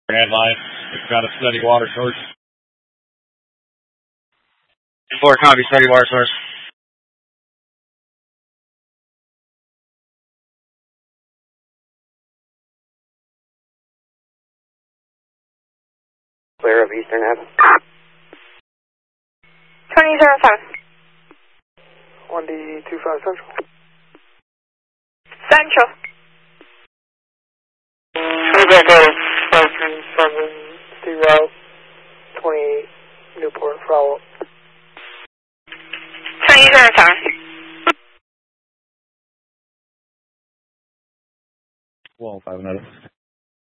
Headline. It's got a steady water source. 4 copy, steady water source. Clear of Eastern Ave. 2007. 1D25 Central. Central. Back 537 Steve Route, 28 Newport, follow up. 2007. Well, 5 minutes.